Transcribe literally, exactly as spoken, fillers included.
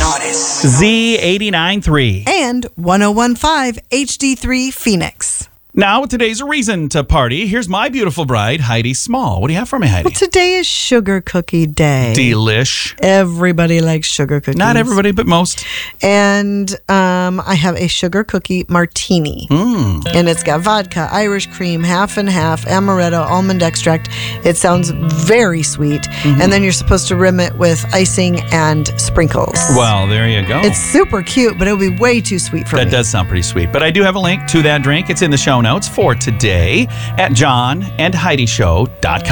Notice. Z eighty-nine three. And one oh one point five H D three Phoenix. Now, today's a reason to party. Here's my beautiful bride, Heidi Small. What do you have for me, Heidi? Well, today is Sugar Cookie Day. Delish. Everybody likes sugar cookies. Not everybody, but most. And um, I have a sugar cookie martini. Mm. And it's got vodka, Irish cream, half and half, amaretto, almond extract. It sounds very sweet. Mm-hmm. And then you're supposed to rim it with icing and sprinkles. Well, there you go. It's super cute, but it'll be way too sweet for that me. That does sound pretty sweet. But I do have a link to that drink. It's in the show notes for today at john and heidi show dot com.